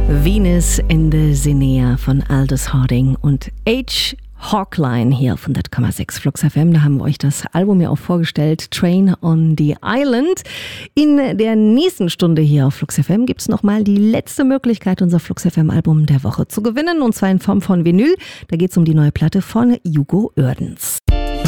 Venus in the Sinea von Aldous Harding und H. Hawkline hier auf 100,6 Flux FM. Da haben wir euch das Album ja auch vorgestellt, Train on the Island. In der nächsten Stunde hier auf Flux FM gibt es nochmal die letzte Möglichkeit, unser Flux FM Album der Woche zu gewinnen. Und zwar in Form von Vinyl. Da geht es um die neue Platte von Hugo Oerdens.